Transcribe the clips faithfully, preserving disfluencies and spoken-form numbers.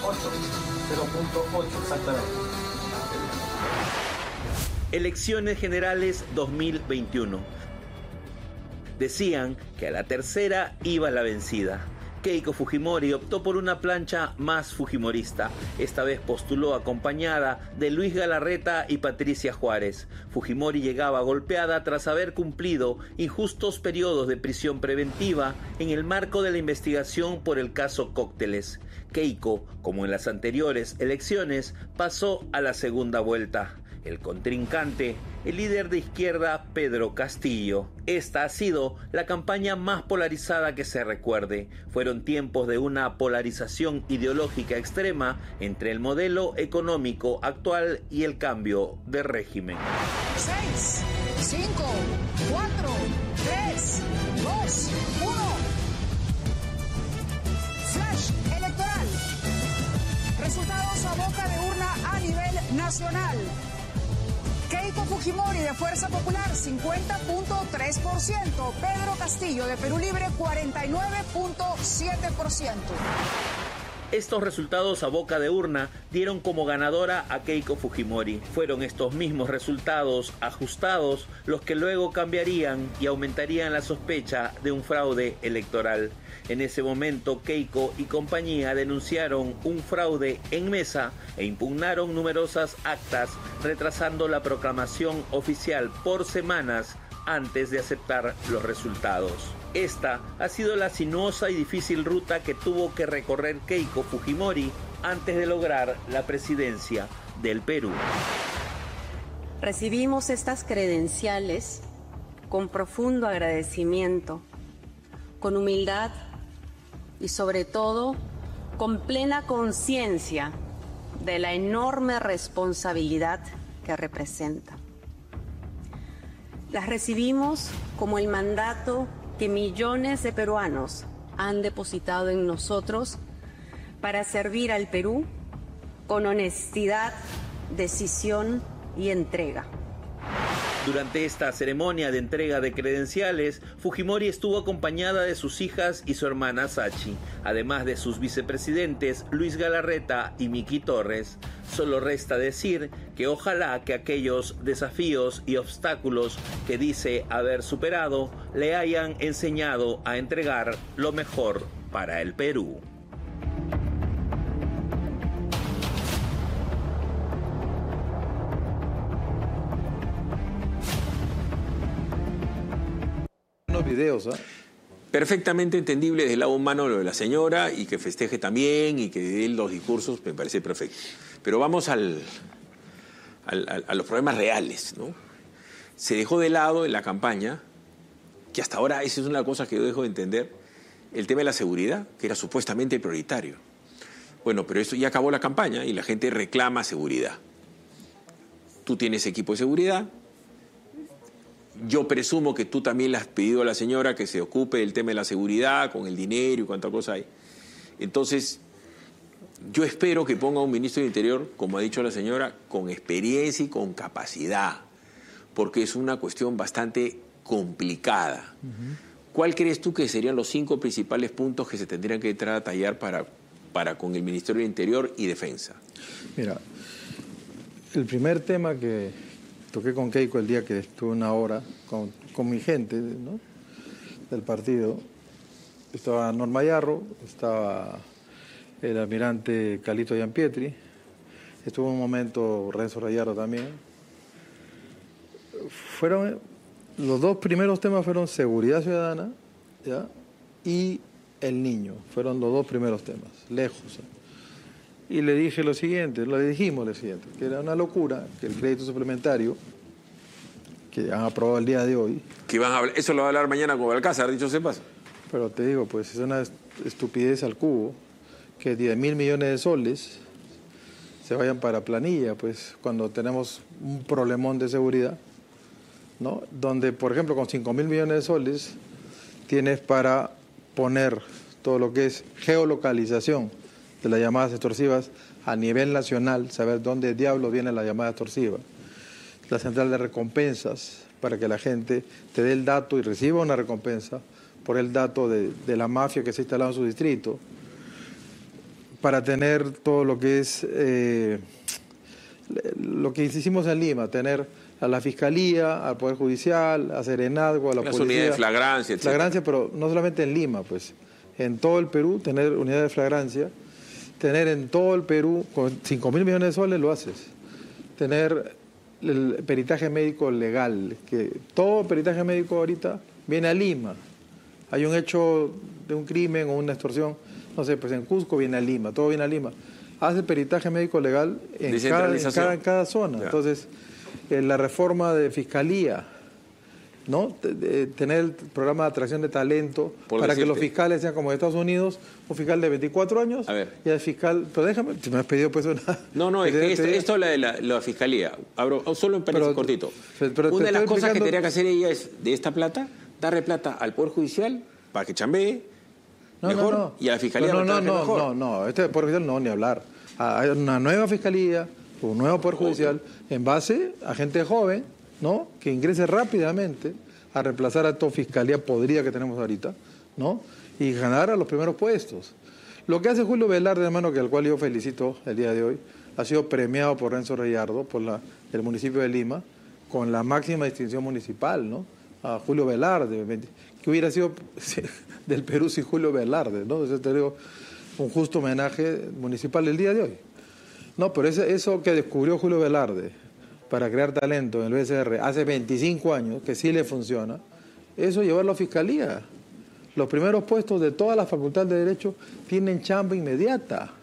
ocho, cero punto ocho exactamente. Elecciones Generales dos mil veintiuno. Decían que a la tercera iba la vencida. Keiko Fujimori optó por una plancha más fujimorista. Esta vez postuló acompañada de Luis Galarreta y Patricia Juárez. Fujimori llegaba golpeada tras haber cumplido injustos periodos de prisión preventiva en el marco de la investigación por el caso Cócteles. Keiko, como en las anteriores elecciones, pasó a la segunda vuelta. El contrincante, el líder de izquierda Pedro Castillo. Esta ha sido la campaña más polarizada que se recuerde. Fueron tiempos de una polarización ideológica extrema entre el modelo económico actual y el cambio de régimen. seis, cinco, cuatro, tres, dos, uno. Flash electoral. Resultados a boca de urna a nivel nacional. Keiko Fujimori de Fuerza Popular, cincuenta punto tres por ciento. Pedro Castillo de Perú Libre, cuarenta y nueve punto siete por ciento. Estos resultados a boca de urna dieron como ganadora a Keiko Fujimori. Fueron estos mismos resultados ajustados los que luego cambiarían y aumentarían la sospecha de un fraude electoral. En ese momento, Keiko y compañía denunciaron un fraude en mesa e impugnaron numerosas actas, retrasando la proclamación oficial por semanas antes de aceptar los resultados. Esta ha sido la sinuosa y difícil ruta que tuvo que recorrer Keiko Fujimori antes de lograr la presidencia del Perú. Recibimos estas credenciales con profundo agradecimiento, con humildad y sobre todo con plena conciencia de la enorme responsabilidad que representa. Las recibimos como el mandato que millones de peruanos han depositado en nosotros para servir al Perú con honestidad, decisión y entrega. Durante esta ceremonia de entrega de credenciales, Fujimori estuvo acompañada de sus hijas y su hermana Sachi, además de sus vicepresidentes Luis Galarreta y Miki Torres. Solo resta decir que ojalá que aquellos desafíos y obstáculos que dice haber superado le hayan enseñado a entregar lo mejor para el Perú. Videos, ¿eh? Perfectamente entendible desde el lado humano lo de la señora y que festeje también y que dé los discursos, me parece perfecto. Pero vamos al, al, al, a los problemas reales, ¿no? Se dejó de lado en la campaña, que hasta ahora esa es una cosa que yo dejo de entender, el tema de la seguridad, que era supuestamente prioritario. Bueno, pero esto ya acabó la campaña y la gente reclama seguridad. Tú tienes equipo de seguridad. Yo presumo que tú también le has pedido a la señora que se ocupe del tema de la seguridad, con el dinero y cuánta cosa hay. Entonces, yo espero que ponga un ministro del Interior, como ha dicho la señora, con experiencia y con capacidad, porque es una cuestión bastante complicada. Uh-huh. ¿Cuál crees tú que serían los cinco principales puntos que se tendrían que entrar a tallar para, para con el Ministerio del Interior y Defensa? Mira, el primer tema que toqué con Keiko el día que estuve una hora con, con mi gente, ¿no?, del partido. Estaba Norma Yarro, estaba el almirante Calito Gianpietri, estuvo un momento Renzo Rayardo también. Fueron, los dos primeros temas fueron seguridad ciudadana, ¿ya?, y el niño, fueron los dos primeros temas, lejos, ¿eh? Y le dije lo siguiente, le dijimos lo siguiente, que era una locura que el crédito suplementario, que han aprobado el día de hoy... Que van a hablar, eso lo va a hablar mañana con Balcázar, dicho se pasa. Pero te digo, pues es una estupidez al cubo, que diez mil millones de soles se vayan para planilla, pues cuando tenemos un problemón de seguridad, ¿no? Donde, por ejemplo, con cinco mil millones de soles tienes para poner todo lo que es geolocalización de las llamadas extorsivas a nivel nacional, saber dónde diablo viene la llamada extorsiva, la central de recompensas, para que la gente te dé el dato y reciba una recompensa por el dato de, de la mafia que se ha instalado en su distrito. para tener todo lo que es eh, lo que hicimos en Lima, tener a la Fiscalía, al Poder Judicial, a Serenazgo, a la Las Policía. unidades de flagrancia, etcétera. Flagrancia, pero no solamente en Lima, pues. En todo el Perú, tener unidades de flagrancia. Tener en todo el Perú, con cinco mil millones de soles lo haces. Tener el peritaje médico legal, que todo peritaje médico ahorita viene a Lima. Hay un hecho de un crimen o una extorsión, no sé, pues en Cusco viene a Lima, todo viene a Lima. Hace peritaje médico legal en cada, en cada, en cada zona. Ya. Entonces, eh, la reforma de fiscalía, ¿no? De, de tener el programa de atracción de talento Por para decirte. que los fiscales sean como de Estados Unidos, un fiscal de veinticuatro años a ver. y el fiscal, pero déjame, me has pedido pues una... No, no, es que esto, esto la de la, la fiscalía, abro solo en paréntesis cortito. Pero una de las cosas explicando... que tendría que hacer ella es, de esta plata, darle plata al Poder Judicial para que chambee no, mejor no, no. y a la fiscalía no, no, no, no, mejor. No, no, no, este Poder Judicial no, ni hablar. Hay una nueva fiscalía, un nuevo Poder Judicial, en base a gente joven, ¿no? Que ingrese rápidamente a reemplazar a toda fiscalía podrida que tenemos ahorita, ¿no? Y ganar a los primeros puestos. Lo que hace Julio Velarde, hermano, que al cual yo felicito el día de hoy, ha sido premiado por Renzo Reyardo, por la, el municipio de Lima, con la máxima distinción municipal, ¿no? A Julio Velarde, que hubiera sido del Perú sin Julio Velarde, ¿no? Entonces te digo, un justo homenaje municipal el día de hoy. No, pero ese, eso que descubrió Julio Velarde para crear talento en el B C R hace veinticinco años, que sí le funciona, eso llevarlo a fiscalía. Los primeros puestos de todas las facultades de Derecho tienen chamba inmediata.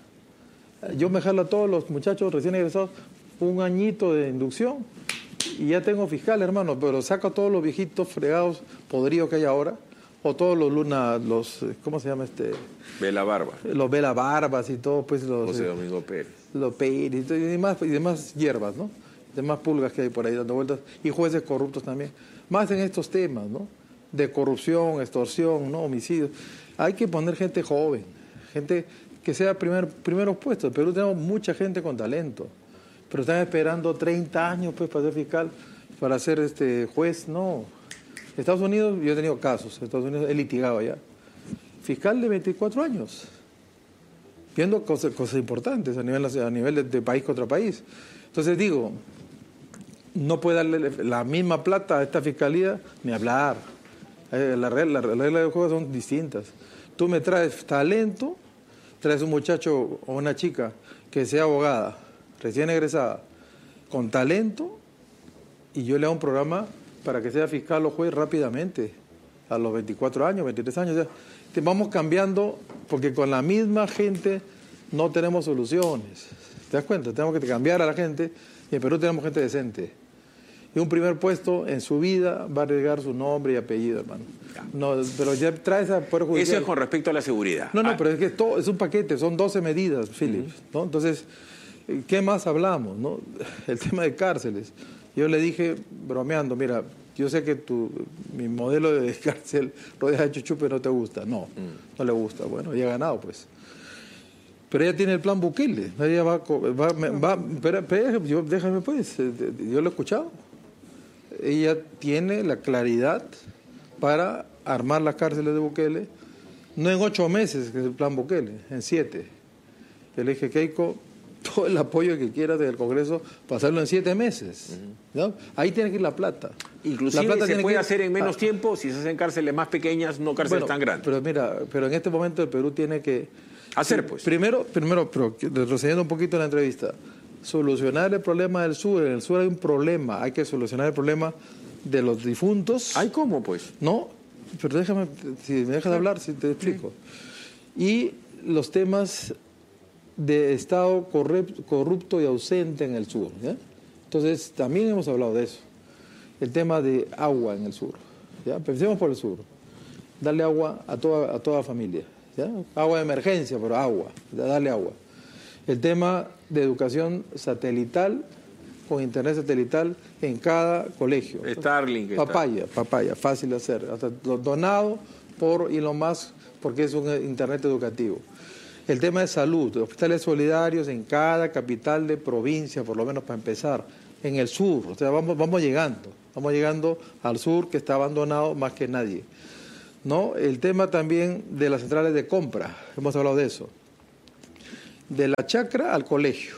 Yo me jalo a todos los muchachos recién egresados un añito de inducción y ya tengo fiscal, hermano, pero saco a todos los viejitos fregados, podridos que hay ahora, o todos los luna, los, ¿cómo se llama este? Vela Barba. Los Vela Barbas y todo, pues los... José Domingo Pérez. Los Pérez y demás, y demás hierbas, ¿no? Demás pulgas que hay por ahí dando vueltas, y jueces corruptos también. Más en estos temas, ¿no? De corrupción, extorsión, ¿no? Homicidios. Hay que poner gente joven, gente que sea primer, primeros puestos. En Perú tenemos mucha gente con talento, pero están esperando treinta años pues para ser fiscal, para ser este juez, no. Estados Unidos, yo he tenido casos, Estados Unidos he litigado allá. Fiscal de veinticuatro años, viendo cosas, cosas importantes a nivel, a nivel de, de país contra país. Entonces digo, no puede darle la misma plata a esta fiscalía ni hablar. Eh, las reglas la regla del juego son distintas. Tú me traes talento, traes un muchacho o una chica que sea abogada, recién egresada, con talento, y yo le hago un programa para que sea fiscal o juez rápidamente, a los veinticuatro años, veintitrés años. Ya. Te vamos cambiando, porque con la misma gente no tenemos soluciones. ¿Te das cuenta? Tenemos que cambiar a la gente, y en Perú tenemos gente decente. Y un primer puesto en su vida va a arriesgar su nombre y apellido, hermano. No, pero ya traes a Poder Judicial. Eso es con respecto a la seguridad. No, no, ah. pero es que todo, es un paquete, son doce medidas, Philip, ¿no? Entonces, ¿qué más hablamos, no? El tema de cárceles. Yo le dije, bromeando, mira, yo sé que tu, mi modelo de cárcel rodeada de chuchupe no te gusta. No, mm. no le gusta. Bueno, ya ha ganado, pues. Pero ella tiene el plan Bukele. Ella va, va, va pero, pero yo, déjame pues, yo lo he escuchado. Ella tiene la claridad para armar las cárceles de Bukele, no en ocho meses, que es el plan Bukele, en siete. Yo le dije, Keiko, todo el apoyo que quieras del Congreso, pasarlo en siete meses. ¿No? Ahí tiene que ir la plata. Inclusive la plata se puede que... hacer en menos ah. tiempo si se hacen cárceles más pequeñas, no cárceles bueno, tan grandes. Pero mira, pero en este momento el Perú tiene que... Hacer, pues. Primero, primero pero retrocediendo un poquito en la entrevista, solucionar el problema del sur. En el sur hay un problema, hay que solucionar el problema de los difuntos. ¿Hay cómo, pues? No, pero déjame, si me dejas de hablar, si te explico. Y los temas de Estado corrupto y ausente en el sur. ¿Ya? Entonces, también hemos hablado de eso. El tema de agua en el sur. ¿Ya? Pensemos por el sur. Darle agua a toda, a toda familia. ¿Ya? Agua de emergencia, pero agua. Darle agua. El tema de educación satelital, con internet satelital en cada colegio. Starlink. Papaya, está. papaya, fácil de hacer. Hasta donado por Elon Musk, porque es un internet educativo. El tema de salud, hospitales solidarios en cada capital de provincia, por lo menos para empezar, en el sur. O sea, vamos, vamos llegando, vamos llegando al sur, que está abandonado más que nadie. ¿No? El tema también de las centrales de compra, hemos hablado de eso. de la chacra al colegio,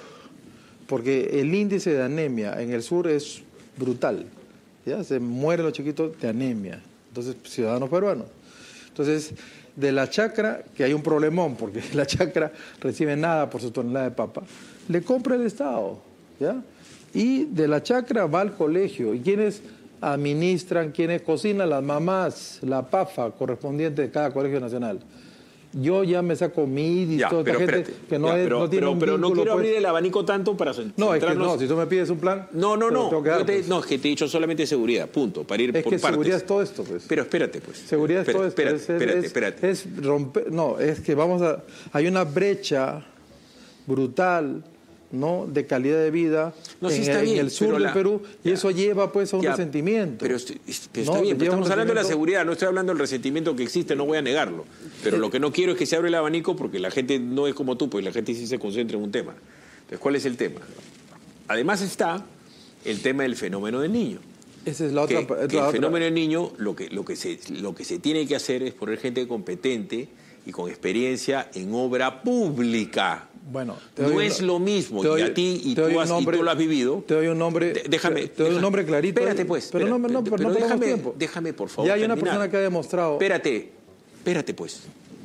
porque el índice de anemia en el sur es brutal, ¿ya? Se mueren los chiquitos de anemia, entonces ciudadanos peruanos. Entonces, de la chacra, que hay un problemón, porque la chacra recibe nada por su tonelada de papa, le compra el Estado, ¿ya? Y de la chacra va al colegio, y quienes administran, quienes cocinan, las mamás, la P A F A correspondiente de cada colegio nacional. Yo ya me saco mi I D y toda esta gente que no, ya, es, pero, no tiene pero, un pero no vínculo, quiero pues. abrir el abanico tanto para No, es que no, si tú me pides un plan... No, no, no, tengo que dar, yo te, pues. no, es que te he dicho solamente seguridad, punto, para ir Es por que partes. seguridad es todo esto, pues. Pero espérate, pues. Seguridad espérate, es todo esto. Espérate, es, espérate, es, espérate. Es romper... No, es que vamos a... Hay una brecha brutal, ¿no?, de calidad de vida no, sí en, está en bien, el sur pero del la, Perú, y ya, eso lleva, pues, a un ya, resentimiento. Pero, estoy, pero está No, bien, pero lleva un estamos hablando de la resentimiento. seguridad, no estoy hablando del resentimiento que existe, no voy a negarlo. Pero lo que no quiero es que se abra el abanico porque la gente no es como tú, pues la gente sí se concentra en un tema. Entonces, ¿cuál es el tema? Además está el tema del fenómeno del niño. Esa es la otra... Que, es que la el otra. fenómeno del niño, lo que, lo, que se, lo que se tiene que hacer es poner gente competente y con experiencia en obra pública. Bueno, te no doy es un- lo mismo, te doy- y a ti, y te doy tú, un has, nombre- y tú lo has vivido. Te doy un nombre... De- déjame. Te, te doy deja- un nombre clarito. Espérate, pues. Pero espera, no, no, pero pero no perdamos déjame, tiempo. déjame, por favor. Ya hay una terminar. persona que ha demostrado... Espérate, espérate, pues.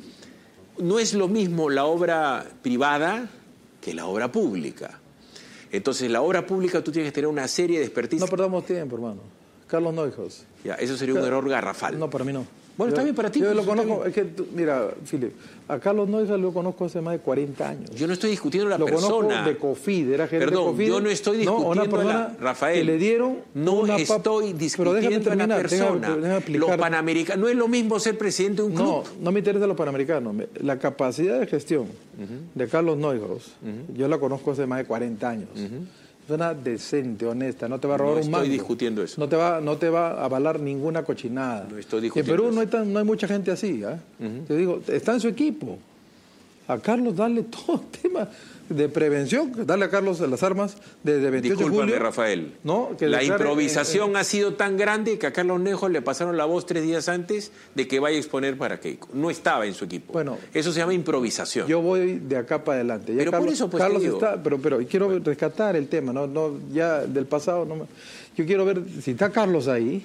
No es lo mismo la obra privada que la obra pública. Entonces, la obra pública tú tienes que tener una serie de expertise. No perdamos tiempo, hermano. Carlos Neuhaus. Ya, eso sería un Ca- error garrafal. No, para mí no. Bueno, está bien para ti, Yo pues, lo está conozco, bien. es que, tú- mira, Philip, a Carlos Neuhaus lo conozco hace más de cuarenta años. Yo no estoy discutiendo la Lo persona. conozco de COFID, era gerente Perdón, de COFID. yo no estoy No, discutiendo una a persona la... Rafael, que le dieron no una pap- estoy Pero discutiendo déjame a la terminar, persona. déjame- déjame Los explicar. panamericanos, no es lo mismo ser presidente de un club. No, no me interesa los panamericanos. Me- La capacidad de gestión de Carlos Neuhaus, yo la conozco hace más de cuarenta años. Es una decente, honesta, no te va a robar No un mango. estoy discutiendo eso. No te va, no te va a avalar ninguna cochinada. No estoy En discutiendo Perú eso. no hay, tan- no hay mucha gente así. ¿ah? Te digo, está en su equipo. A Carlos darle todo el tema de prevención, darle a Carlos las armas desde veintiocho de Discúlpame, julio. Rafael. ¿no? Que la declare- improvisación en- ha sido tan grande que a Carlos Nejo le pasaron la voz tres días antes de que vaya a exponer para Keiko. No estaba en su equipo. Bueno, eso se llama improvisación. Yo voy de acá para adelante. Ya Pero por Carlos, eso, pues, te Carlos digo. está, pero, pero quiero rescatar el tema, no, no, ya del pasado. No me- yo quiero ver si está Carlos ahí.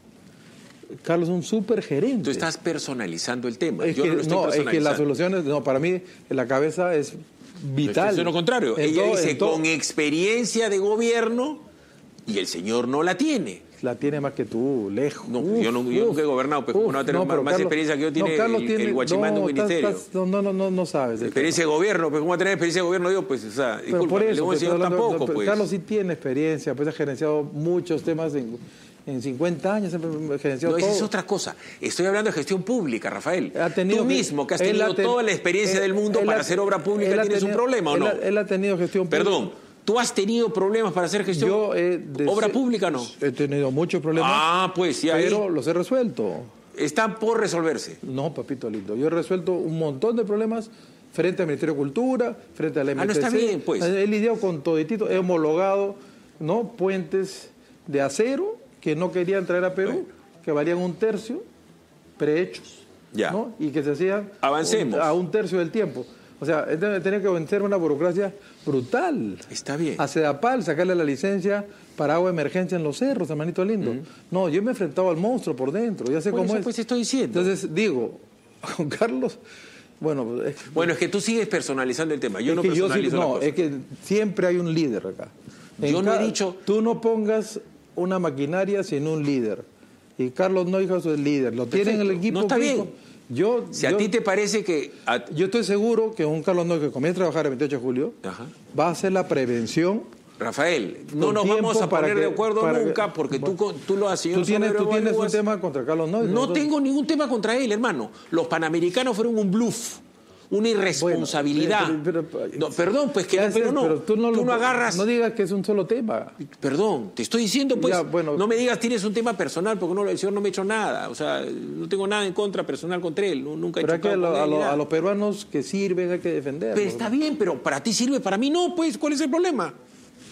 Carlos es un súper gerente. Tú estás personalizando el tema. Es Yo que, no lo estoy no, es que las personalizando. soluciones, no, para mí la cabeza es vital. Es lo contrario. En Ella todo- dice en todo- con experiencia de gobierno y el señor no la tiene. La tiene más que tú, lejos. No, Uf, yo, no, yo uf, nunca he gobernado, pero uf, como no va a tener no, más, pero más Carlos- experiencia que yo tiene no, Carlos el, tiene- el guachimán de un no, estás- ministerio. estás- no, no, no, no, no sabes. del Experiencia de gobierno, pues ¿cómo va a tener experiencia de gobierno? Digo, pues, o sea, Pero disculpa, por le eso, digo, te el estoy señor hablando- tampoco, pero pues. Carlos sí tiene experiencia, pues ha gerenciado muchos temas en, en cincuenta años, siempre ha gerenciado No, esa todo. es otra cosa. Estoy hablando de gestión pública, Rafael. Ha tenido Tú que- mismo, que has él tenido ha ten- toda la experiencia él- del mundo él para ha- hacer obra pública, él ha ¿tienes un tenido- problema o él no? ha- Él ha tenido gestión pública. Perdón, ¿tú has tenido problemas para hacer gestión? Yo he de- ¿Obra pública no? He tenido muchos problemas. Ah, pues, ya ahí. Pero los he resuelto. Están por resolverse. No, papito lindo. Yo he resuelto un montón de problemas frente al Ministerio de Cultura, frente a la M T C. Ah, no, está bien, pues. He lidiado con toditito, he homologado, ¿no?, puentes de acero que no querían traer a Perú, Bueno. que valían un tercio, prehechos, Ya. ¿no? Y que se hacían Avancemos. un- a un tercio del tiempo. O sea, he tenido tenía que vencer una burocracia brutal. Está bien. A Sedapal, sacarle la licencia para agua de emergencia en los cerros, hermanito lindo. No, yo me he enfrentado al monstruo por dentro, ya sé Por cómo eso, es. pues, te estoy diciendo. Entonces, digo, con Carlos, bueno, es, Bueno, es que tú sigues personalizando el tema. Yo es no que yo sí- personalizo la no, cosa. es que siempre hay un líder acá. En Yo no he ca- dicho- Tú no pongas una maquinaria sin un líder. Y Carlos Neuhaus es el líder. Lo tiene en el Perfecto. equipo. No, está fijo. bien. Yo, Si a yo- ti te parece que... a- yo estoy seguro que un Carlos Neuhaus que comienza a trabajar el veintiocho de julio Ajá. va a hacer la prevención. Rafael, no Con nos tiempo vamos a para poner que- de acuerdo para que- nunca porque tú, bueno. con- tú lo haces. Tú tienes, tú tienes un tema contra Carlos Neuhaus. No Nosotros- tengo ningún tema contra él, hermano. Los panamericanos fueron un bluff, una irresponsabilidad. Bueno, pero- pero- No, perdón, pues que ¿Qué no, haces? pero no. Pero tú no, lo- agarras. No digas que es un solo tema. Perdón, te estoy diciendo, pues, Ya, bueno. no me digas tienes un tema personal porque no, el señor no me ha hecho nada. O sea, no tengo nada en contra personal contra él. no- nunca he Pero hay que a, chocado lo- con a él ni lo- nada. a los peruanos que sirven hay que defenderlos. Pero está bien, pero para ti sirve, para mí no, pues, ¿cuál es el problema?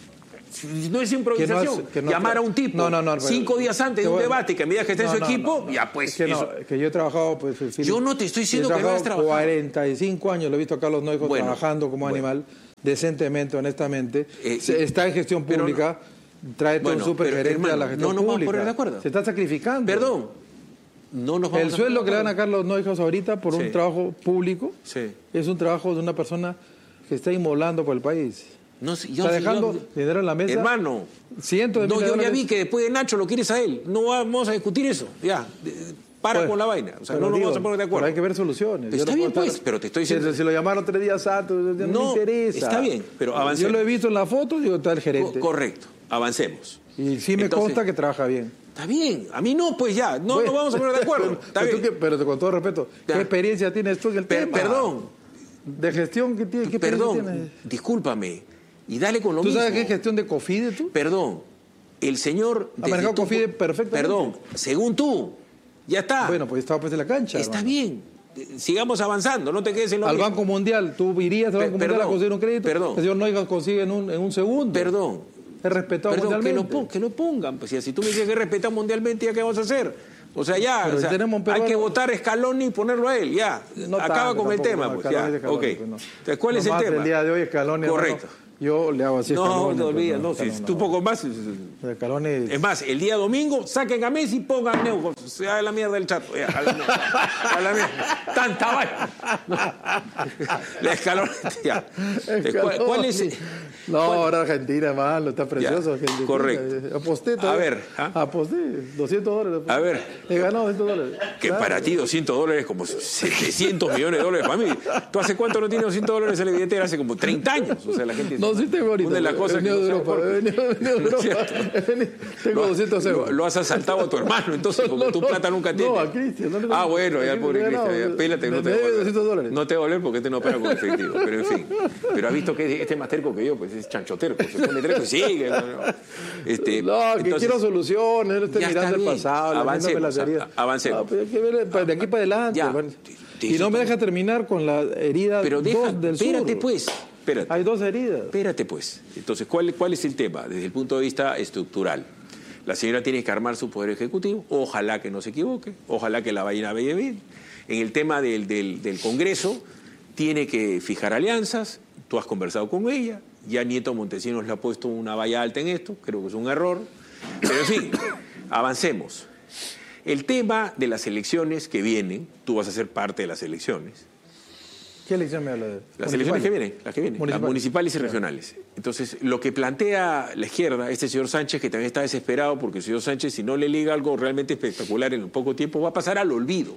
No es improvisación. Que no es, que no, llamar a un tipo no, no, no, cinco pero, días antes de un voy, debate que me diga que está en no, su no, equipo, no, ya pues... Es que, eso, no, que yo he trabajado... Pues, Philip, yo no te estoy diciendo que no has trabajado. cuarenta y cinco años, lo he visto a Carlos Noijos bueno, trabajando como bueno. animal, decentemente, honestamente. Eh, está en gestión pública, no, trae todo bueno, un supergerente a la gestión no nos pública. vamos a poner de acuerdo. Se está sacrificando. Perdón. No nos vamos el sueldo que le dan a Carlos Noijos ahorita por sí. un trabajo público sí. es un trabajo de una persona que está inmolando por el país. No, yo, está dejando yo, dinero en la mesa. Hermano, cientos de no, yo dólares. ya vi que después de Nacho lo quieres a él. No vamos a discutir eso. Ya, para pues, con la vaina. O sea, no nos digo, vamos a poner de acuerdo. Pero hay que ver soluciones. Está no bien, estar, pues, pero te estoy diciendo... Si, si lo llamaron tres días antes, no, no me interesa. Está bien, pero avancemos. Yo lo he visto en la foto, digo, está el gerente. Co correcto, avancemos. Y sí me Entonces, consta que trabaja bien. Está bien, a mí no, pues ya, no bueno, nos vamos a poner de acuerdo. Pero, está pero, bien. Tú que, pero con todo respeto, ya. ¿qué experiencia tienes tú en el per tema? Perdón. ¿De gestión que tienes? ¿Qué Perdón, tienes? Discúlpame. Y dale con lo ¿Tú mismo. ¿Tú sabes qué es gestión de COFIDE tú? Perdón, el señor... Ha manejado COFIDE perfectamente. Perdón, según tú, ya está. Bueno, pues estaba pues en la cancha. Está hermano. bien. Sigamos avanzando, no te quedes en lo Al mismo. Banco Mundial, tú irías al Banco Perdón, Mundial a conseguir un crédito. Perdón. El señor Noijos consigue en un, en un segundo. Perdón. Es respetado Perdón, mundialmente. Que lo, que lo pongan. Pues, si tú me dices que es respetado mundialmente, ¿ya qué vamos a hacer? O sea, ya, Pero o sea, tenemos un peruano... hay que votar a Scaloni y ponerlo a él, ya. No Acaba tanto, con el tampoco, tema, no, pues, ya. Scaloni, Ok. Pues no. Entonces, ¿cuál no es el más tema? El día de hoy, Scaloni, correcto. Hermano, yo le hago así a No, Scaloni, no pues, olvides, no, no, si no, tú no. poco más. Scaloni... Es más, el día domingo, saquen a Messi y pongan Neuco. Se haga la mierda del chato. Ya, a, la, a la mierda. Tanta vaina. La Scaloni, ya. ¿Cuál, ¿Cuál es? No, ¿cuál? ahora Argentina, malo, está precioso. Ya, correcto. Aposté todo. A ver. ¿ah? Aposté, doscientos dólares. A ver. He ganado doscientos dólares. Que claro. para ti doscientos dólares como setecientos millones de dólares para mí. ¿Tú hace cuánto no tienes doscientos dólares en la billetera? Hace como treinta años. O sea, la gente... No, sí tengo ahorita. Una de las cosas he venido que de no Europa. He venido, he venido de Europa. Tengo lo, doscientos euros. Lo, lo has asaltado a tu hermano, entonces, porque no, tu no, plata nunca tiene. No, a Cristian. No, no, ah, bueno, ya el pobre Cristian. Pélate, no te debe doscientos dólares. No te va a doler porque este no opera con efectivo. Pero en fin. Pero has visto que este es más terco que yo, pues es chanchoterco. Se pone terco y sigue. No, no. Este, no que entonces, quiero soluciones. No estoy mirando el bien. pasado. Avancemos. La avancemos. No, pero hay que ver de aquí para adelante. Ya. Bueno. Y no me deja terminar con la herida pero deja, dos del espérate, sur. pues. Espérate. Hay dos heridas. Espérate, pues. Entonces, ¿cuál, ¿cuál es el tema? Desde el punto de vista estructural. La señora tiene que armar su poder ejecutivo. Ojalá que no se equivoque. Ojalá que la vaina vaya bien. En el tema del, del, del Congreso, tiene que fijar alianzas. Tú has conversado con ella. Ya Nieto Montesinos le ha puesto una valla alta en esto. Creo que es un error. Pero, en fin, avancemos. El tema de las elecciones que vienen, tú vas a ser parte de las elecciones. ¿Qué elección me habla de? Las elecciones que vienen, las que vienen, Municipal. las municipales y regionales. Entonces, lo que plantea la izquierda, este señor Sánchez, que también está desesperado, porque el señor Sánchez, si no le liga algo realmente espectacular en poco tiempo, va a pasar al olvido.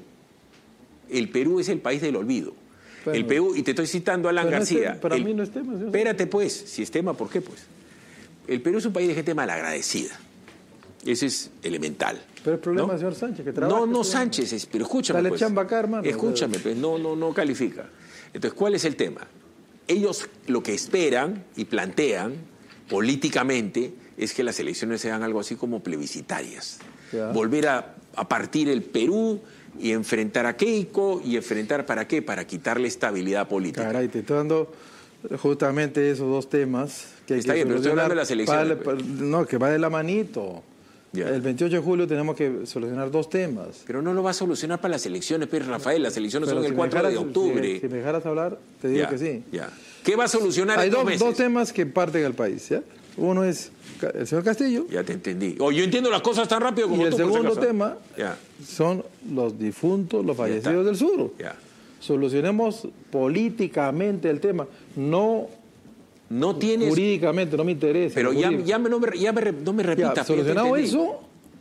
El Perú es el país del olvido. Bueno, el Perú, y te estoy citando a Alan pero García. No es, para el, mí no es tema. ¿Sí? Espérate, pues, si es tema, ¿por qué, pues? El Perú es un país de gente malagradecida. Ese es elemental. Pero el problema ¿no? es el señor Sánchez, que trabaja. No, no Sánchez, es, pero escúchame. Dale pues. chamba acá, hermano. Escúchame, pues, no, no, no califica. Entonces, ¿cuál es el tema? Ellos lo que esperan y plantean políticamente es que las elecciones sean algo así como plebiscitarias. Ya. Volver a, a partir el Perú y enfrentar a Keiko y enfrentar ¿para qué? Para quitarle estabilidad política. Caray, te estoy dando justamente esos dos temas que hay Está que bien, pero estoy hablando de las elecciones. Para, para, no, que va de la manito. Ya. El veintiocho de julio tenemos que solucionar dos temas. Pero no lo va a solucionar para las elecciones, pero Rafael, las elecciones pero son si el cuatro dejaras, de octubre. Si, si me dejaras hablar, te digo ya, que sí. Ya. ¿Qué va a solucionar Hay en dos, dos meses? dos temas que parten al país, ¿ya? Uno es el señor Castillo. Ya te entendí. O oh, yo entiendo las cosas tan rápido como y tú. Y el segundo si tema ya. son los difuntos, los fallecidos del sur. Ya. Solucionemos políticamente el tema, no... No tienes... Jurídicamente, no me interesa. Pero ya, ya, me, no, me, ya me, no me repitas. Ya, solucionado eso,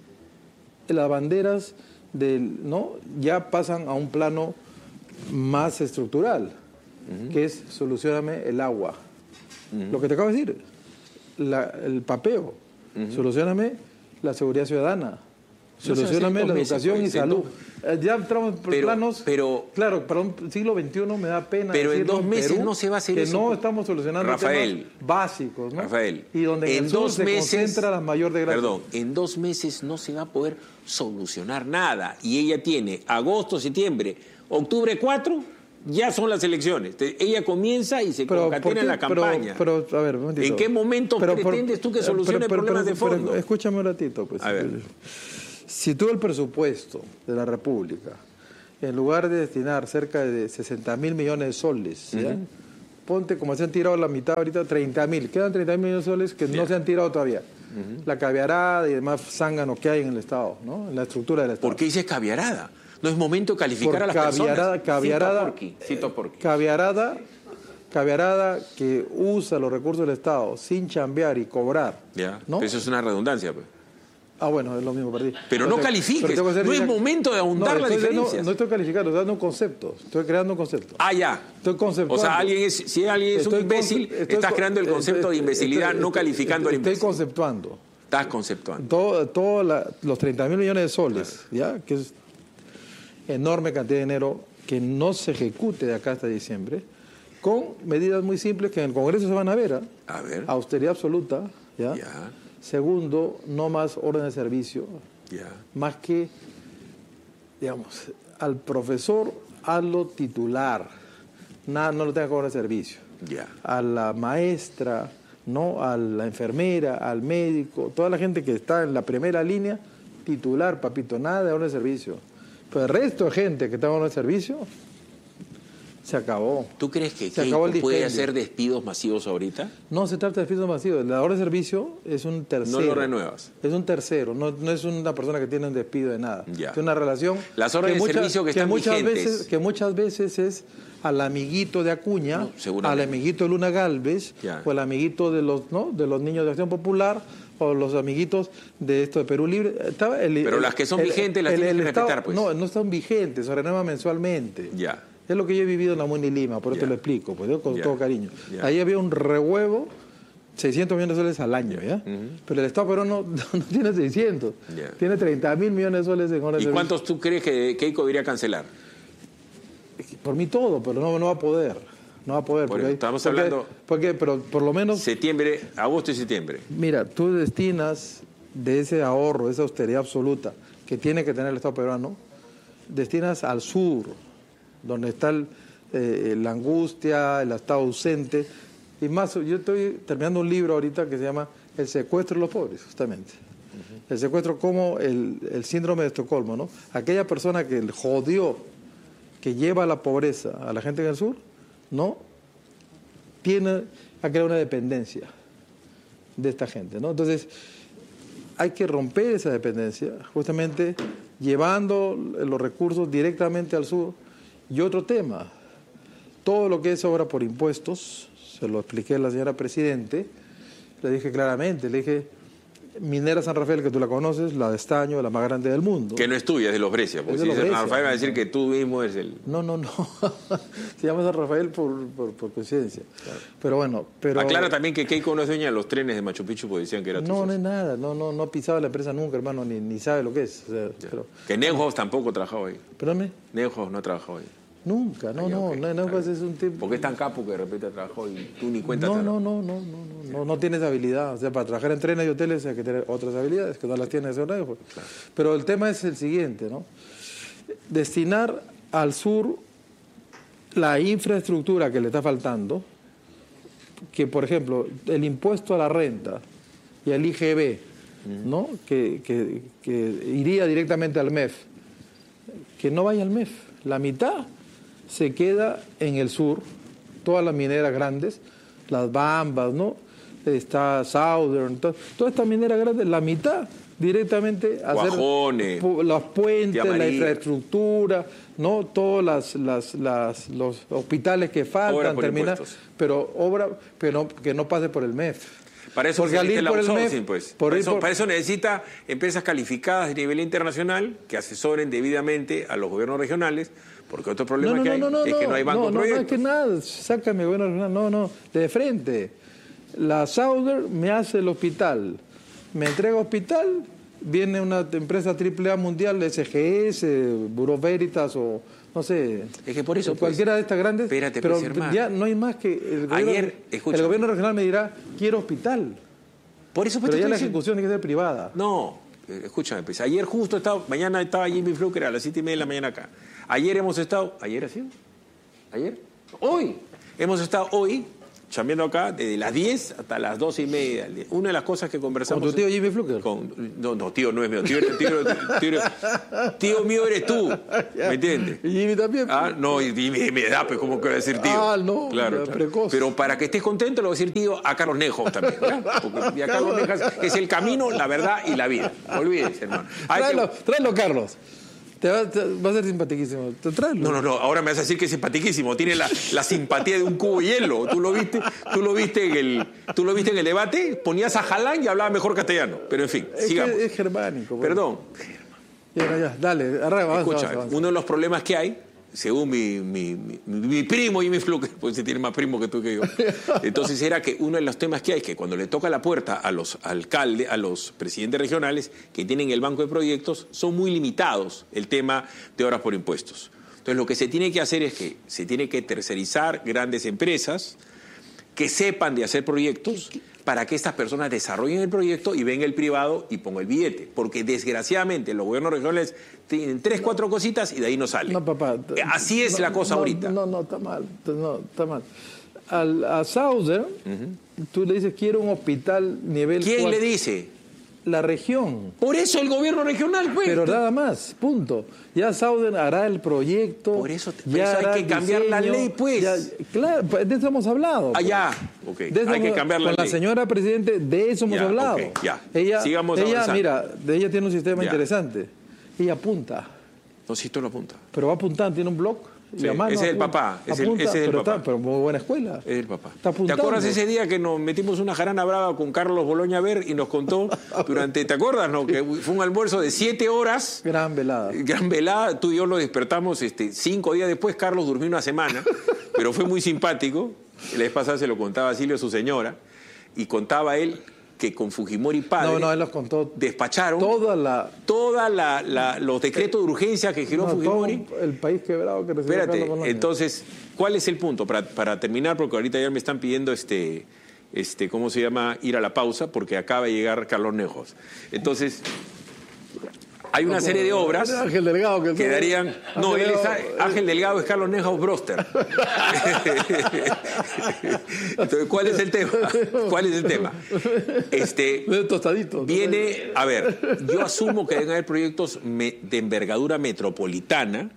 las banderas del, ¿no? ya pasan a un plano más estructural, uh-huh. que es solucioname el agua. Uh-huh. Lo que te acabo de decir, la, el papeo, uh-huh. solucioname la seguridad ciudadana. Solucioname la educación meses, y salud. Eh, ya entramos por pero, planos. Pero, claro, para un siglo veintiuno me da pena. Pero en dos meses Perú, no se va a hacer que eso. Que no estamos solucionando Rafael, temas básicos, ¿no? Rafael, y donde en, en dos sur meses, se concentra la mayor desgracia. Perdón, en dos meses no se va a poder solucionar nada. Y ella tiene agosto, septiembre, octubre cuatro Ya son las elecciones. Te- ella comienza y se Pero, ¿por concatena qué? en la campaña. Pero, pero, a ver, un momentito. ¿En qué momento Pero, por- pretendes tú que solucione pero, pero, problemas pero, de fondo? pero, escúchame un ratito, pues. A ver. Si tú el presupuesto de la República, en lugar de destinar cerca de sesenta mil millones de soles, ¿ya? Ponte como se han tirado la mitad ahorita, treinta mil. Quedan treinta mil millones de soles que no se han tirado todavía. La caviarada y demás zángano que hay en el Estado, ¿no? En la estructura del Estado. ¿Por qué dices caviarada? No es momento de calificar Por a las caviarada, personas. caviarada, Cito a Porky, cito a Porky. caviarada, caviarada que usa los recursos del Estado sin chambear y cobrar. Ya, ¿no? pero eso es una redundancia, pues. Ah, bueno, es lo mismo para ti. Pero no califiques, pero tengo que hacer- no es momento de ahondar no, las estoy- diferencias. No, no estoy calificando, estoy dando un concepto. Estoy creando un concepto. Ah, ya. Estoy conceptuando. O sea, alguien es, si alguien es un Estoy imbécil, con- estoy estás con- creando el concepto estoy- de imbecilidad, estoy- no calificando al estoy imbécil. conceptuando. Estás conceptuando. Todo, todo la- los treinta mil millones de soles, ¿ya? Que es enorme cantidad de dinero que no se ejecute de acá hasta diciembre, con medidas muy simples que en el Congreso se van a ver. ¿ah? A ver. Austeridad absoluta, ¿ya? Ya, Segundo, no más orden de servicio, ya. más que, digamos, al profesor hazlo titular, nada, no lo tenga que cobrar servicio. Ya. A la maestra, no, a la enfermera, al médico, toda la gente que está en la primera línea, titular, papito, nada de orden de servicio. Pero el resto de gente que está en orden de servicio, se acabó. ¿Tú crees que Se acabó el Keiko puede dispendio. hacer despidos masivos ahorita? No se trata de despidos masivos. La orden de servicio es un tercero. No lo renuevas. Es un tercero, no, no es una persona que tiene un despido de nada. Ya. Es una relación. Las órdenes de mucha- servicio que están muchas vigentes. veces Que muchas veces es al amiguito de Acuña, No, seguramente. al amiguito de Luna Galvez, Ya. o al amiguito de los, ¿no? de los niños de Acción Popular, o los amiguitos de esto de Perú Libre. Estaba el- Pero el- las que son el- vigentes las el- tienes el que Estado- respetar, pues. No, no están vigentes, se renueva mensualmente. Ya. Es lo que yo he vivido en la Muni Lima, por eso Ya. te lo explico, pues, yo con Ya. todo cariño. Ya. Ahí había un rehuevo, seiscientos millones de soles al año, ¿ya? Pero el Estado peruano no, no tiene seiscientos, Ya. tiene treinta mil millones de soles en horas ¿Y de cuántos tú crees que Keiko debería cancelar? servicio. Por mí todo, pero no, no va a poder. No va a poder. Por porque eso, hay- estamos porque- hablando- Porque, pero por lo menos, Septiembre, agosto y septiembre. mira, tú destinas de ese ahorro, de esa austeridad absoluta que tiene que tener el Estado peruano, destinas al sur, donde está el, eh, la angustia, el Estado ausente. Y más, yo estoy terminando un libro ahorita que se llama El secuestro de los pobres, justamente. El secuestro como el, el síndrome de Estocolmo, ¿no? Aquella persona que jodió, que lleva a la pobreza a la gente en el sur, ¿no? Tiene, ha creado una dependencia de esta gente, ¿no? Entonces, hay que romper esa dependencia, justamente llevando los recursos directamente al sur. Y otro tema, todo lo que es obra por impuestos, se lo expliqué a la señora Presidente, le dije claramente, le dije, Minera San Rafael, que tú la conoces, la de estaño, la más grande del mundo. Que no es tuya, es de los Brescia. Porque Es de si los dices Brescia. Rafael va a decir que tú mismo eres el... No, no, no. Se llama San Rafael por, por, por coincidencia. Pero bueno, pero... Aclara también que Keiko no es dueña de los trenes de Machu Picchu porque decían que era tu No, no socio. es nada. No, no, no ha pisado la empresa nunca, hermano, ni, ni sabe lo que es. O sea, pero, Que Neuhaus tampoco trabajó ahí. perdóname, Neuhaus no ha trabajado ahí. nunca. No, Ah, ya, no, ok, no, no, está pues bien. es un tipo... Porque es tan capo que de repente trabajó y tú ni cuenta te No, has no, dado. no, no, no, no, no, no tienes habilidad. O sea, para trabajar en trenes y hoteles hay que tener otras habilidades que no las tiene ese horario. Pues. Pero el tema es el siguiente, ¿no? Destinar al sur la infraestructura que le está faltando, que por ejemplo, el impuesto a la renta y al I G B, ¿no? Que, que, que iría directamente al M E F, que no vaya al M E F. La mitad se queda en el sur, todas las mineras grandes, las Bambas, ¿no? Está Southern, to- todas estas mineras grandes, la mitad directamente a hacer Guajones, pu- los puentes, Tía la María. infraestructura, ¿no? Todos las, las, las, los hospitales que Obra faltan, por terminar, impuestos. pero obra que no, que no pase por el M E F. Para eso Porque al necesita ir el por el M E F, outsourcing, pues. por Para ir eso, por- para eso necesita empresas calificadas de nivel internacional que asesoren debidamente a los gobiernos regionales, porque otro problema No, no, que no, hay no, no, es que no hay banco no, no, no, proyectos. es que nada, sácame gobierno regional, no, no, de frente. La Sauder me hace el hospital, me entrega hospital, viene una empresa triple A mundial, S G S, Bureau Veritas o no sé, Es que por eso, pues, cualquiera de estas grandes, espérate, pero pues, hermano. ya no hay más que el gobierno, Ayer, escucha. el gobierno regional me dirá, quiero hospital, Por eso pues, pero te ya estoy la diciendo. ejecución tiene que ser privada. No, eh, escúchame, pues ayer justo estaba, mañana estaba Jimmy Fluker a las siete y media de la mañana acá. Ayer hemos estado, ¿ayer ha sido? ¿Ayer? Hoy. Hemos estado hoy chambeando acá desde las diez hasta las doce y media. Una de las cosas que conversamos... ¿Con tu tío Jimmy Fluker? Con, no, no, tío no es mío. Tío, tío, tío, tío, tío mío eres tú. ¿Me entiendes? ¿Y Jimmy también? Ah, no, y mi, mi edad, pues, ¿cómo quiero decir tío? Ah, no, claro, claro. precoz. Pero para que estés contento, le voy a decir tío a Carlos Nejo también. ¿Verdad? Porque a Carlos Nejo es el camino, la verdad y la vida. No olvides, hermano. Hay Tráelo, que... tráelo, Carlos. Te va, te va a ser simpaticísimo. Tráelo. No, no, no. Ahora me vas a decir que es simpaticísimo. Tiene la, la simpatía de un cubo de hielo. ¿Tú lo viste? ¿Tú lo viste en el, tú lo viste en el debate? Ponías a Jalán y hablaba mejor castellano. Pero en fin, es sigamos. Que es germánico. Bueno. Perdón. Ya, ya, dale, arranca, avanza, Escucha, avanza, avanza. uno de los problemas que hay, según mi, mi, mi, mi primo Jimmy Fluker, pues se tiene más primo que tú que yo, entonces era que uno de los temas que hay es que cuando le toca la puerta a los alcaldes, a los presidentes regionales que tienen el banco de proyectos, son muy limitados el tema de obras por impuestos. Entonces lo que se tiene que hacer es que se tiene que tercerizar grandes empresas que sepan de hacer proyectos para que estas personas desarrollen el proyecto y venga el privado y ponga el billete. Porque desgraciadamente los gobiernos regionales tienen tres, cuatro cositas y de ahí no salen. No, papá. Así es no, la cosa no, ahorita. No, no, está mal. No, está mal. Al, a Sauder, uh-huh. tú le dices, quiero un hospital nivel ¿Quién cuatro. le dice? La región. Por eso el gobierno regional, pues. Pero nada más, punto. Ya Sauder hará el proyecto. Por eso, por ya eso hay hará que el cambiar diseño, la ley, pues. Ya, claro, de eso hemos hablado. Ah, pues. ya. Okay. De eso hay que hemos, cambiar la con ley. la señora Presidente, de eso hemos ya, hablado. Okay, ya. Ella, Sigamos ella avanzando. mira, de ella tiene un sistema ya. interesante. Ella apunta. No, si esto lo apunta. Pero va apuntando, tiene un blog. Sí, ese es el papá. Ese, apunta, ese es el pero, papá. Está, pero muy buena escuela. Es el papá. Está ¿Te acuerdas ese día que nos metimos una jarana brava con Carlos Boloña Ver y nos contó durante, ¿te acuerdas, no? Que fue un almuerzo de siete horas. Gran velada. Gran velada. Tú y yo lo despertamos este, cinco días después. Carlos durmió una semana, pero fue muy simpático. La vez pasada se lo contaba a Silvio, su señora, y contaba él que con Fujimori padre no, no, él los contó despacharon toda la toda la, la, los decretos de urgencia que giró no, Fujimori. todo el país quebrado que recibió Espérate, Carlos Boloña. Entonces, ¿cuál es el punto? Para, para terminar, porque ahorita ya me están pidiendo este, este, ¿cómo se llama? Ir a la pausa, porque acaba de llegar Carlos Nejos. Entonces, hay una serie de obras Ángel Delgado que que darían... No, él es Ángel Delgado, es Carlos Nejos Broster. Entonces, ¿cuál es el tema? ¿Cuál es el tema? Este, tostadito. Viene, a ver, yo asumo que deben haber proyectos me, de envergadura metropolitana,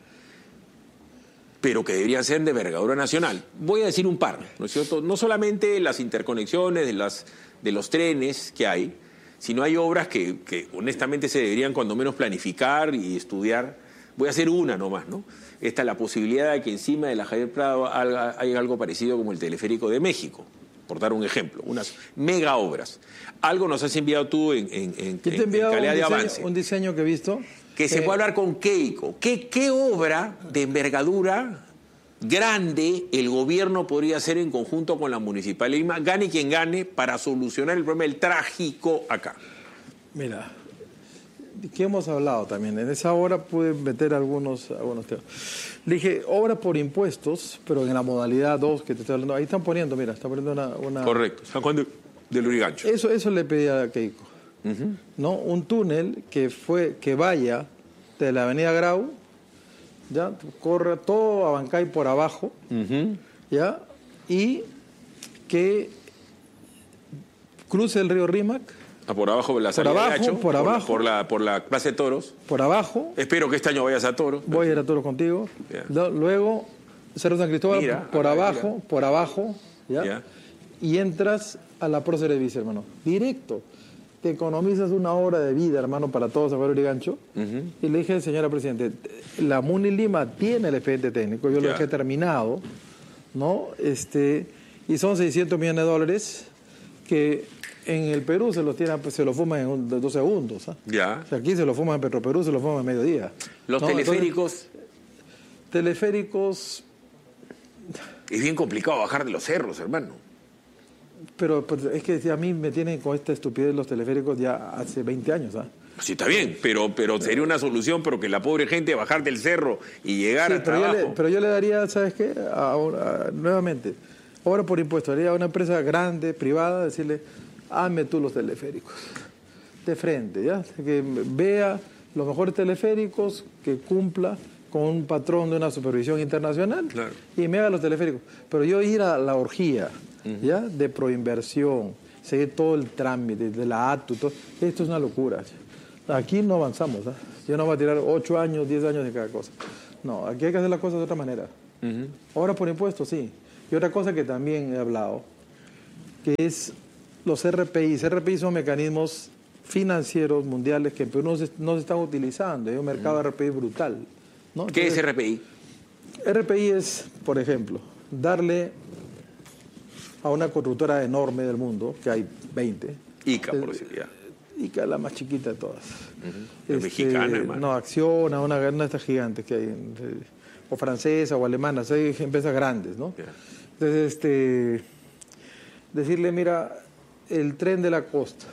pero que deberían ser de envergadura nacional. Voy a decir un par, ¿no es cierto? No solamente las interconexiones de, las, de los trenes que hay, sino hay obras que, que honestamente se deberían cuando menos planificar y estudiar. Voy a hacer una nomás, ¿no? Esta es la posibilidad de que encima de la Javier Prado haya algo parecido como el teleférico de México, por dar un ejemplo, unas mega obras. Algo nos has enviado tú en, en, en, Yo te he enviado en calidad un de diseño, avance. un diseño que he visto. Que eh, se puede hablar con Keiko. ¿Qué, ¿Qué obra de envergadura grande el gobierno podría hacer en conjunto con la Municipalidad de Lima, gane quien gane, para solucionar el problema del trágico acá? Mira, ¿qué hemos hablado también? En esa hora pude meter algunos, algunos temas. Le dije, obra por impuestos, pero en la modalidad dos que te estoy hablando. Ahí están poniendo, mira, están poniendo una... una... Correcto, San Juan de, de Lurigancho. Eso, eso le pedí a Keiko. Uh-huh. ¿No? Un túnel que, fue, que vaya de la avenida Grau, ¿ya? Corre todo a Bancay por abajo, Uh-huh. ¿ya? Y que cruce el río Rímac. Ah, por abajo de la Por salida abajo, de Hacho, por abajo. Por la, por la Plaza de Toros. Por abajo. Espero que este año vayas a Toros. Voy a ir a todos contigo. Ya. No, luego, Cerro San Cristóbal, Mira, por acá, abajo, mira. por abajo, ¿ya? Ya. Y entras a la próceres de Vice, hermano. Directo. Te economizas una hora de vida, hermano, para todos San Juan de Lurigancho. Uh-huh. Y le dije, señora Presidente, la Muni Lima tiene el expediente técnico, yo Ya. lo dejé terminado, ¿no? Este, y son seiscientos millones de dólares que en el Perú se los tiran, pues, se los fuman en un- dos segundos. ¿ah? Ya. O sea, aquí se los fuman en Petroperú, se los fuman en mediodía. Los ¿no? teleféricos, Entonces, teleféricos, es bien complicado bajar de los cerros, hermano. pero pues, es que a mí me tienen con esta estupidez los teleféricos ya hace veinte años. ¿ah? Sí, está bien, pero, pero sería una solución, pero que la pobre gente bajar del cerro y llegar Sí, al pero, yo trabajo. le, pero yo le daría, ¿sabes qué? Ahora, nuevamente, ahora por impuesto, haría a una empresa grande, privada, decirle, hazme tú los teleféricos. De frente, ¿ya? Que vea los mejores teleféricos, que cumpla con un patrón de una supervisión internacional Claro. y me haga los teleféricos. Pero yo ir a la orgía, uh-huh. ¿ya? De proinversión, seguir todo el trámite, de la A T U, todo, esto es una locura. Aquí no avanzamos, ¿eh? Yo no voy a tirar ocho años, diez años de cada cosa. No, aquí hay que hacer las cosas de otra manera. Uh-huh. Ahora por impuestos, sí. Y otra cosa que también he hablado, que es los R P I. R P I son mecanismos financieros mundiales que en Perú no se, no se están utilizando. Hay un mercado uh-huh. R P I brutal, ¿no? ¿Qué Entonces, es R P I? R P I es, por ejemplo, darle a una constructora enorme del mundo, que hay veinte. I C A, por decir ya. I C A, la más chiquita de todas. Uh-huh. Este, mexicana, hermano. No, Acciona, una, una de estas gigantes que hay, o francesa o alemana, hay empresas grandes, ¿no? Yeah. Entonces, este, decirle, mira, el tren de la costa,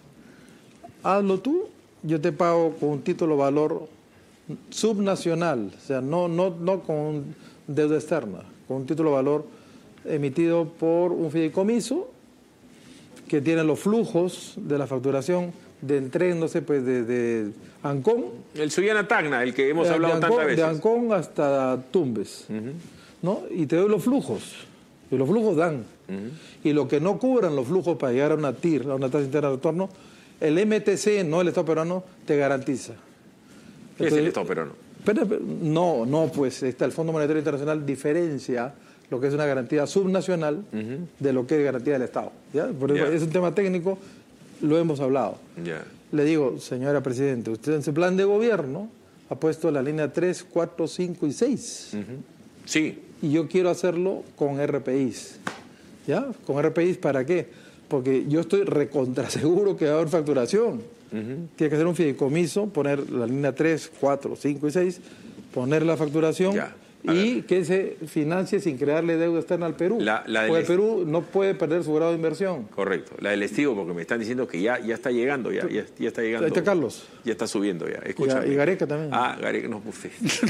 hazlo tú, yo te pago con un título valor subnacional, o sea, no, no, no con deuda externa, con un título valor emitido por un fideicomiso que tiene los flujos de la facturación del tren, no sé, pues de, de Ancón. El Sullana Tacna, el que hemos de, hablado de Ancón, tantas veces. De Ancón hasta Tumbes, uh-huh. ¿no? Y te doy los flujos, y los flujos dan. Uh-huh. Y lo que no cubran los flujos para llegar a una T I R, a una tasa interna de retorno, el M T C, no el Estado peruano, te garantiza. ¿Qué Entonces, es el Estado peruano? Pero, no, no, pues está el Fondo Monetario Internacional diferencia lo que es una garantía subnacional uh-huh. de lo que es garantía del Estado. ¿Ya? Por eso, yeah. Es un tema técnico, lo hemos hablado. Yeah. Le digo, señora Presidente, usted en su plan de gobierno ha puesto la línea tres, cuatro, cinco y seis. Uh-huh. Sí. Y yo quiero hacerlo con R P Is. ¿Ya? ¿Con R P Is para qué? Porque yo estoy recontraseguro que va a haber facturación. Uh-huh. Tiene que hacer un fideicomiso, poner la línea tres, cuatro, cinco y seis, poner la facturación yeah. y que se financie sin crearle deuda externa al Perú. La, la porque el Perú no puede perder su grado de inversión. Correcto. La del Estivo, porque me están diciendo que ya, ya está llegando, ya, ya, ya está llegando. Ahí está Carlos. Ya está subiendo ya. Escúchame. Y, y Gareca también. Ah, Gareca, no puse.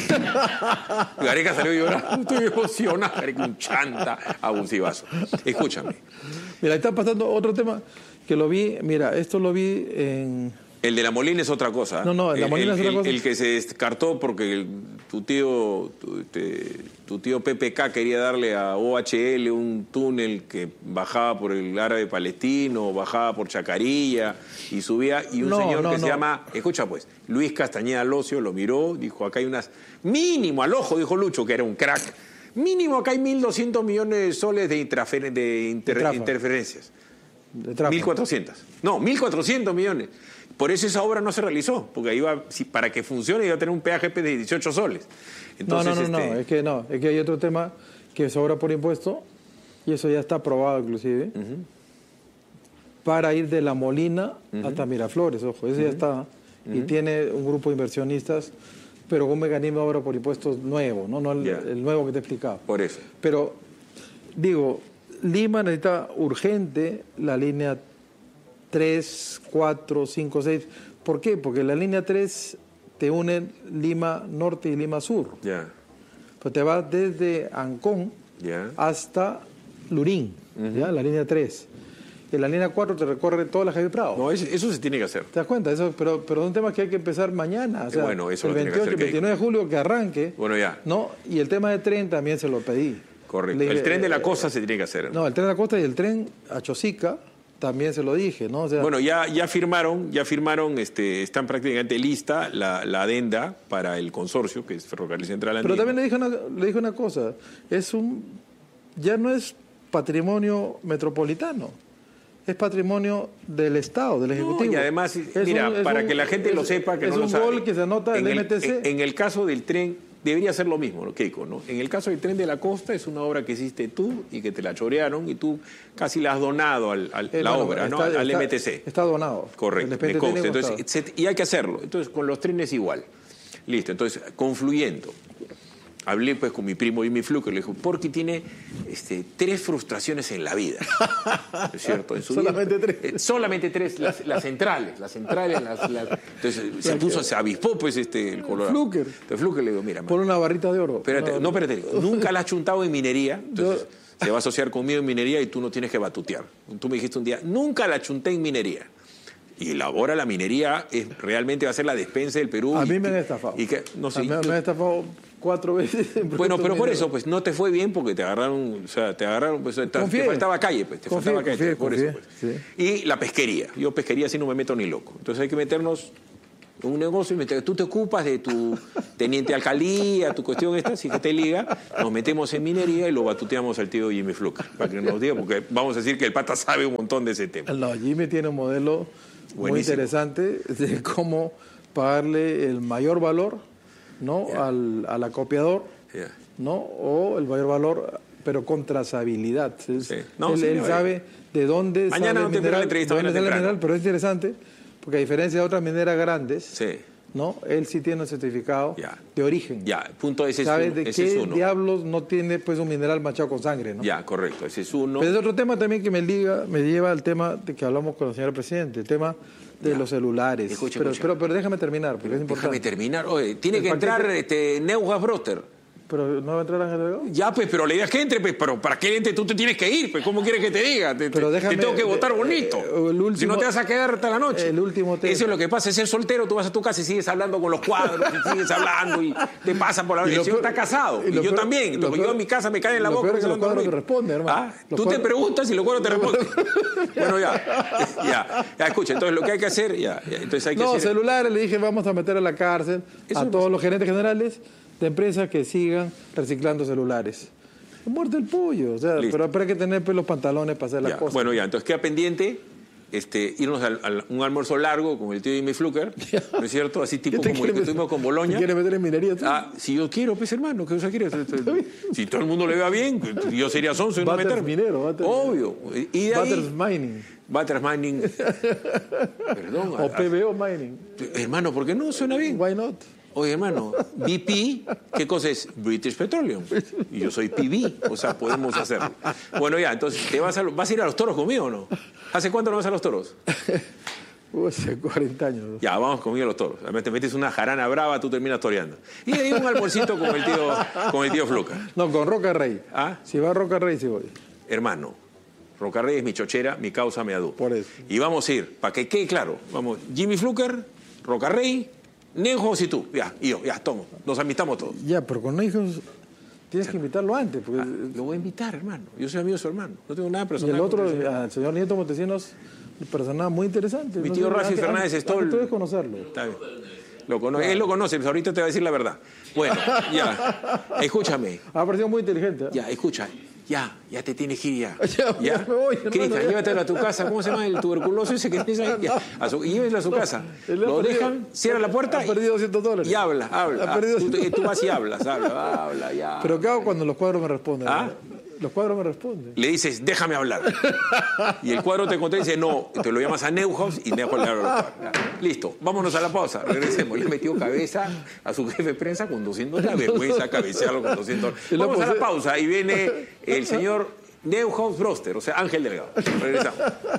Gareca salió llorando. Estoy emocionado. Gareca, un chanta abusivazo. Escúchame. Mira, ahí está pasando otro tema que lo vi, mira, esto lo vi en... El de la Molina es otra cosa. No, no, el de la Molina el, es otra el, cosa. El que se descartó porque el, tu tío tu, te, tu tío P P K quería darle a O H L un túnel que bajaba por el árabe palestino, bajaba por Chacarilla y subía, y un no, señor no, que no. se llama, escucha pues, Luis Castañeda Locio lo miró, dijo, acá hay unas, mínimo al ojo, dijo Lucho, que era un crack, mínimo acá hay mil doscientos millones de soles de, intrafer, de, inter, de interferencias. De mil cuatrocientos. No, mil cuatrocientos millones. Por eso esa obra no se realizó, porque iba, si, para que funcione iba a tener un peaje de dieciocho soles. Entonces, no, no, no, este... no, es que no, es que hay otro tema que sobra por impuesto, y eso ya está aprobado inclusive, uh-huh. para ir de La Molina uh-huh. hasta Miraflores, ojo, eso uh-huh. ya está, uh-huh. y tiene un grupo de inversionistas, pero con un mecanismo ahora por impuestos nuevo, no, no el, yeah. el nuevo que te he explicado. Por eso. Pero, digo, Lima necesita urgente la línea tres, cuatro, cinco, seis. ¿Por qué? Porque la línea tres te une Lima Norte y Lima Sur. Ya. Yeah. Pues te va desde Ancón yeah. hasta Lurín, uh-huh. ¿ya? La línea tres. Y la línea cuatro te recorre toda la Javier Prado. No, eso, eso se tiene que hacer. ¿Te das cuenta? Eso, pero, pero son temas que hay que empezar mañana. O sea, bueno, eso el lo veintiocho, tiene que hacer, veintinueve de julio que arranque. Bueno, ya. ¿No? Y el tema de tren también se lo pedí. Correcto. Le, el tren de la costa eh, se tiene que hacer. No, el tren de la costa y el tren a Chosica también se lo dije, ¿no? O sea, bueno, ya, ya firmaron, ya firmaron, este, están prácticamente lista la, la adenda para el consorcio, que es Ferrocarril Central Andino. Pero también le dije una, le dije una cosa, es un, ya no es patrimonio metropolitano, es patrimonio del Estado, del Ejecutivo. No, y además, es mira, un, para un, que la gente es, lo sepa, que es no lo sabe. Es un gol que se anota en el M T C. En, en el caso del tren, debería ser lo mismo, Keiko, ¿no? En el caso del tren de la costa es una obra que hiciste tú y que te la chorearon y tú casi la has donado al, al eh, la bueno, obra, está, ¿no? Al, al está, M T C. Está donado. Correcto, me consta. Entonces, se, y hay que hacerlo. Entonces, con los trenes igual. Listo, entonces, confluyendo. Hablé pues con mi primo Jimmy Fluker, le dijo, Porky tiene este, tres frustraciones en la vida. ¿Es cierto? En su solamente vida, tres. Eh, solamente tres, las, las centrales, las centrales, las, las... Entonces se la puso, que... se avispó pues este, el Colorado. Fluker. Entonces Fluker le digo, mira. Por una barrita de oro. Espérate, no, no espérate, nunca la has chuntado en minería, entonces Yo... se va a asociar conmigo en minería y tú no tienes que batutear. Tú me dijiste un día, nunca la chunté en minería. Y la ahora la minería es, realmente va a ser la despensa del Perú. A y, mí me han estafado. Y que, no sé, a mí me han estafado cuatro veces. Bueno, pero por eso, pues no te fue bien porque te agarraron, o sea, te agarraron, pues te, te faltaba calle, pues, te Confié, faltaba calle, confié, por confié, eso. Pues. sí. Y la pesquería. Yo pesquería sí no me meto ni loco. Entonces hay que meternos en un negocio y meter, tú te ocupas de tu teniente alcaldía, tu cuestión esta, si que te liga, nos metemos en minería y lo batuteamos al tío Jimmy Fluker, para que nos diga, porque vamos a decir que el pata sabe un montón de ese tema. No, Jimmy tiene un modelo muy Buenísimo. interesante de cómo pagarle el mayor valor, ¿no? Yeah. al, al acopiador, Yeah. ¿no? O el mayor valor, pero con trazabilidad. Es- Sí. No, él sí, él no, sabe de dónde Mañana sale no el te pierdas la mineral, entrevista, de dónde mañana sale el temprano. mineral, pero es interesante porque a diferencia de otras mineras grandes, Sí. ¿no? Él sí tiene un certificado Ya. de origen. Ya, punto ese es ¿Sabe uno. de Ese qué es uno. diablos no tiene pues un mineral manchado con sangre, ¿no? Ya, correcto, ese es uno. Pero es otro tema también que me liga, me lleva al tema de que hablamos con la señora Presidente, el tema de Ya. los celulares. Escucha, pero, escucha. pero, pero déjame terminar, porque es Déjame importante. terminar. Oye, tiene El que entrar paquete- este, Neugas Broster. Pero no va a entrar Ángel Delgado. Ya, pues, pero la idea es que entre, pues, pero para que entre tú te tienes que ir, pues, ¿cómo quieres que te diga? Te, Pero te- déjame- te tengo que votar eh, bonito. eh, el último- si no te vas a quedar hasta la noche. el último tema. Eso es lo que pasa, es ser soltero, tú vas a tu casa y sigues hablando con los cuadros, y sigues hablando y te pasan por la Y El lo señor peor- está casado, y y, lo yo peor- también. lo Porque yo peor- en mi casa me caen en la lo boca. peor es que los pensando cuadros en te mí. responden, hermano. Ah, Los tú te cuadros- preguntas y los cuadros te responden. Bueno, ya, ya, ya, escucha, entonces lo que hay que hacer, ya, ya, entonces hay que No, hacer... celulares, le dije, vamos a meter a la cárcel Eso a no todos es- los gerentes generales de empresas que sigan reciclando celulares. Muerte el pollo, o sea, Listo. pero, pero hay que tener pues, los pantalones para hacer las Ya, cosas. bueno, ya, entonces queda pendiente este, irnos a un almuerzo largo con el tío Jimmy Fluker, ¿no es cierto? Así tipo ¿Qué te como el que quiere- tuvimos con ¿Te Boloña. quieres meter en minería? tú? Ah, si yo quiero, pues hermano, ¿qué cosa quieres? Si todo el mundo le va bien, yo sería sonso y no Butters meterme. minero, Butters- Obvio. Y de ahí, Butters Mining. Butters Mining. Perdón. O a- P B O Mining. a- hermano, ¿por qué no suena bien? Why not? Oye, hermano, B P, ¿qué cosa es? British Petroleum. Y yo soy P B, o sea, podemos hacerlo. Bueno, ya, entonces, ¿te vas a, vas a ir a los toros conmigo o no? ¿Hace cuánto no vas a los toros? Uh, hace cuarenta años. Ya, vamos conmigo a los toros. Además, te metes una jarana brava, tú terminas toreando. Y de ahí un almuercito con el tío, con el tío Fluca. No, con Roca Rey. ¿Ah? Si va a Roca Rey, sí voy. Hermano, Rocarrey es mi chochera, mi causa, mi adu. Por eso. Y vamos a ir, para que quede claro, vamos, Jimmy Fluker, Rocarrey, Nenjos y tú. Ya, y yo, ya, tomo. Nos amistamos todos. Ya, pero con hijos tienes que invitarlo antes. Porque... Ah, lo voy a invitar, hermano. Yo soy amigo de su hermano. No tengo nada Y personal. el otro, con ese. al señor Nieto Montesinos, un personaje muy interesante. Mi No tío sé, Rafi antes- Fernández antes- Stoll. antes tú debes conocerlo. Está bien. Lo conoce, Él lo conoce, pues ahorita te va a decir la verdad. Bueno, ya. Escúchame. Ha parecido muy inteligente. ¿eh? Ya, escucha. Ya, ya te tienes que ir ya. Ya, ya me voy, hermano, Cristian, ya. llévatelo a tu casa. ¿Cómo se llama el tuberculoso ese que tienes ahí? Ya, a su, lléveselo a su casa. Él ha Lo perdido- dejan, cierra la puerta Ha perdido doscientos dólares. y habla, habla. Ha perdido Ah, tú, doscientos tú vas y hablas, habla, habla, ya. Pero ¿qué hago cuando los cuadros me responden? ¿Ah? Los cuadros me responden. Le dices, déjame hablar. Y el cuadro te contesta y dice, no, te lo llamas a Neuhaus y Neuhaus le habla. Listo, vámonos a la pausa, regresemos. Le metió cabeza a su jefe de prensa con doscientos dólares. La vergüenza cabecearlo con doscientos dólares. Y lo Vamos a la puse- pausa y viene el señor Neuhaus Broster, o sea, Ángel Delgado. Regresamos.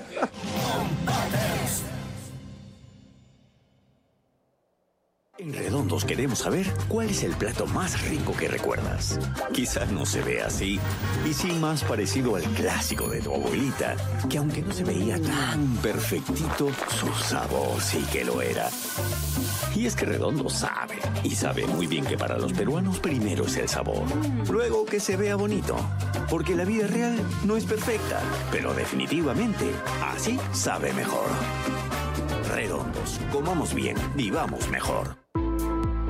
En Redondos queremos saber cuál es el plato más rico que recuerdas. Quizás no se ve así, y sí más parecido al clásico de tu abuelita, que aunque no se veía tan perfectito, su sabor sí que lo era. Y es que Redondo sabe, y sabe muy bien que para los peruanos primero es el sabor, luego que se vea bonito, porque la vida real no es perfecta, pero definitivamente así sabe mejor. Redondos, comamos bien, vivamos mejor.